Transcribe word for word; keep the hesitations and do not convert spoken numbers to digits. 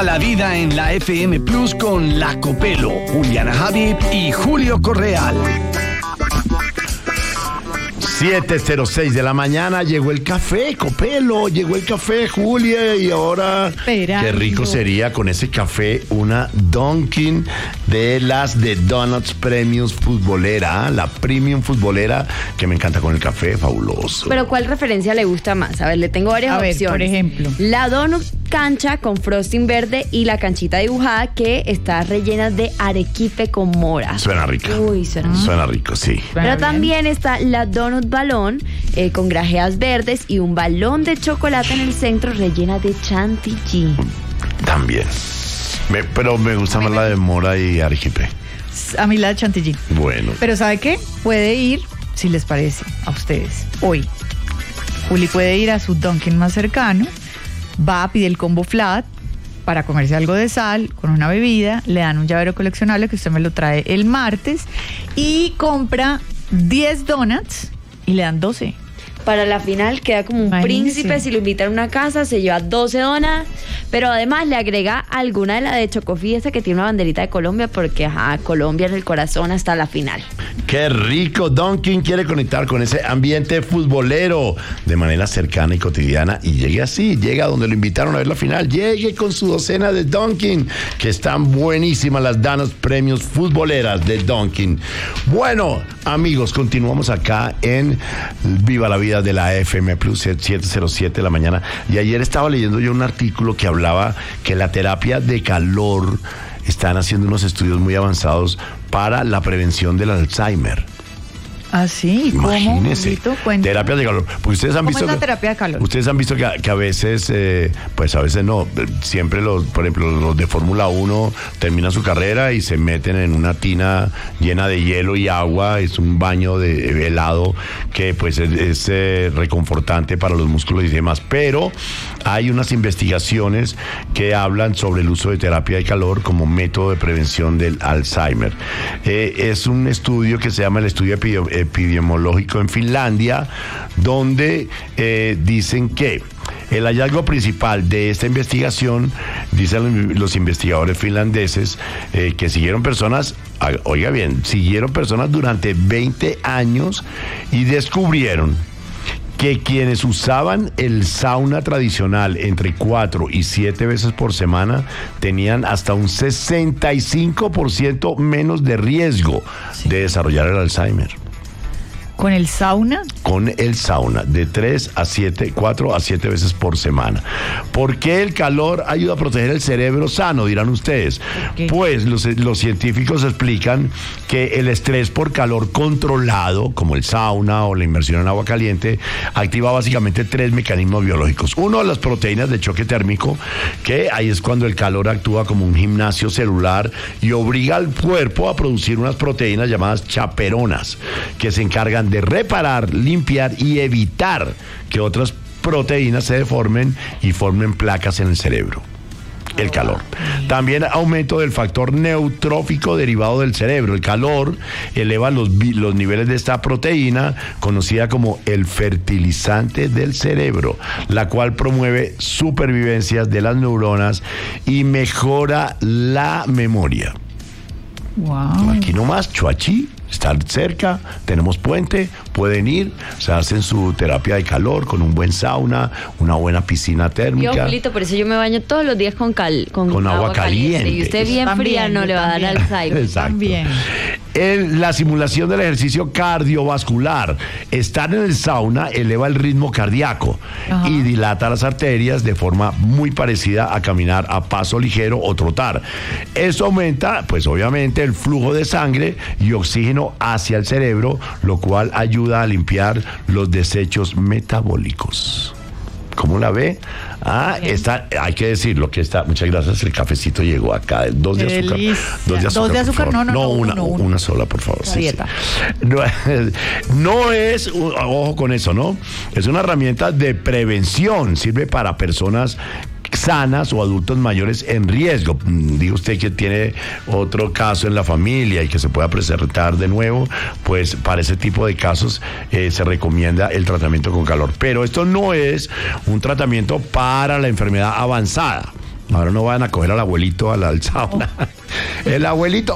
La vida en la F M Plus con La Copelo, Juliana Habib y Julio Correal. siete cero seis de la mañana, llegó el café, Copelo, llegó el café, Julia, y ahora Esperando. Qué rico sería con ese café una Dunkin' de las de Donuts Premium Futbolera, la Premium Futbolera, que me encanta con el café, fabuloso. Pero ¿cuál referencia le gusta más? A ver, le tengo varias A ver, opciones. por ejemplo. La donut cancha con frosting verde y la canchita dibujada que está rellena de arequipe con mora. Suena rico. Uy, suena. Suena rico, sí. Pero bien. también está la donut balón eh, con grajeas verdes y un balón de chocolate en el centro rellena de chantilly. También. Me- pero me gusta más la de mora y arequipe. A mí la de chantilly. Bueno. Pero ¿sabe qué? Puede ir, si les parece, a ustedes, hoy. Juli puede ir a su Dunkin' más cercano, va a pedir el combo flat para comerse algo de sal con una bebida, le dan un llavero coleccionable que usted me lo trae el martes y compra diez donuts y le dan doce. Para la final queda como un Imagínese. príncipe. Si lo invitan a una casa, se lleva doce donas. Pero además le agrega alguna de la de Chocofí, esa que tiene una banderita de Colombia, porque ajá, Colombia en el corazón hasta la final. Qué rico. Dunkin' quiere conectar con ese ambiente futbolero de manera cercana y cotidiana y llegue así, llega donde lo invitaron a ver la final, llegue con su docena de Dunkin', que están buenísimas las Donuts Premios Futboleras de Dunkin'. Bueno, amigos, continuamos acá en Viva la Vida de la F M Plus, siete cero siete de la mañana, y ayer estaba leyendo yo un artículo que hablaba que la terapia de calor están haciendo unos estudios muy avanzados para la prevención del Alzheimer. ¿Ah, sí? ¿Cómo? Imagínese. Julito, cuéntame. Terapia de calor. Pues ustedes han ¿Cómo visto es la que- terapia de calor? Ustedes han visto que, a- que a veces, eh, pues a veces no, eh, siempre los, por ejemplo, los de Fórmula uno terminan su carrera y se meten en una tina llena de hielo y agua, es un baño de helado que pues es, es, eh, reconfortante para los músculos y demás, pero hay unas investigaciones que hablan sobre el uso de terapia de calor como método de prevención del Alzheimer. Eh, es un estudio que se llama el estudio epidio- epidemiológico en Finlandia, donde eh, dicen que el hallazgo principal de esta investigación, dicen los, los investigadores finlandeses, eh, que siguieron personas, ah, oiga bien, siguieron personas durante veinte años y descubrieron que quienes usaban el sauna tradicional entre cuatro y siete veces por semana tenían hasta un sesenta y cinco por ciento menos de riesgo de desarrollar el Alzheimer. ¿Con el sauna? Con el sauna, de tres a siete, cuatro a siete veces por semana. ¿Por qué el calor ayuda a proteger el cerebro sano? Dirán ustedes. qué? Pues los, los científicos explican que el estrés por calor controlado, como el sauna o la inmersión en agua caliente, activa básicamente tres mecanismos biológicos. Uno, las proteínas de choque térmico, que ahí es cuando el calor actúa como un gimnasio celular y obliga al cuerpo a producir unas proteínas llamadas chaperonas, que se encargan de reparar, limpiar y evitar que otras proteínas se deformen y formen placas en el cerebro. El calor. También aumento del factor neutrófico derivado del cerebro. El calor eleva los, vi- los niveles de esta proteína, conocida como el fertilizante del cerebro, la cual promueve supervivencias de las neuronas y mejora la memoria. Wow. Aquí nomás, Chuachi, estar cerca, tenemos puente, pueden ir, se hacen su terapia de calor con un buen sauna, una buena piscina Yo, térmica. Julito, por eso yo me baño todos los días con cal, con, Con agua caliente. Y usted bien También, fría no yo le va a dar también. Alzheimer. Exacto. También. El- la simulación del ejercicio cardiovascular. Estar en el sauna eleva el ritmo cardíaco Ajá. y dilata las arterias de forma muy parecida a caminar a paso ligero o trotar. Eso aumenta, pues obviamente, el flujo de sangre y oxígeno hacia el cerebro, lo cual ayuda a limpiar los desechos metabólicos. ¿Cómo la ve? Ah, Bien. está, hay que decirlo que está, muchas gracias, el cafecito llegó acá, dos de Qué azúcar. delicia. Dos de azúcar, Dos de por azúcar, favor. no, no, no, una, uno, uno. una sola, por favor. La sí, dieta. sí. No, no es, ojo con eso, ¿no? Es una herramienta de prevención, sirve para personas sanas o adultos mayores en riesgo. Diga usted que tiene otro caso en la familia y que se pueda presentar de nuevo, pues para ese tipo de casos eh, se recomienda el tratamiento con calor. Pero esto no es un tratamiento para la enfermedad avanzada. Ahora no van a coger al abuelito a la al sauna. El abuelito,